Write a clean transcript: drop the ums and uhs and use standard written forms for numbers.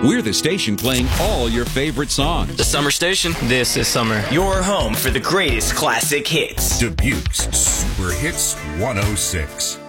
We're the station playing all your favorite songs. The Summer Station. This is summer. Your home for the greatest classic hits. Dubuque's Super Hits 106.